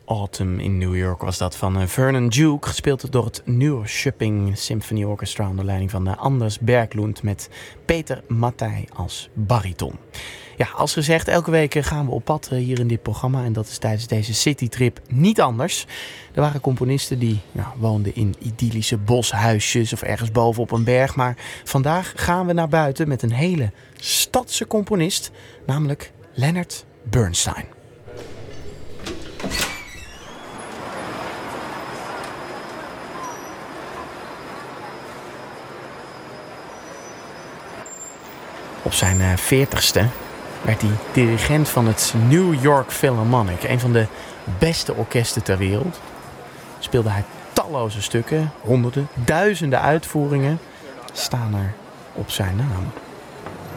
Autumn in New York was dat van Vernon Duke, gespeeld door het Neuroschöping Symphony Orchestra onder leiding van Anders Berglund met Peter Mattei als bariton. Ja, als gezegd, elke week gaan we op pad hier in dit programma en dat is tijdens deze citytrip niet anders. Er waren componisten die woonden in idyllische boshuisjes of ergens boven op een berg, maar vandaag gaan we naar buiten met een hele stadse componist, namelijk Leonard Bernstein. Op zijn 40ste werd hij dirigent van het New York Philharmonic, een van de beste orkesten ter wereld. Speelde hij talloze stukken, honderden, duizenden uitvoeringen staan er op zijn naam.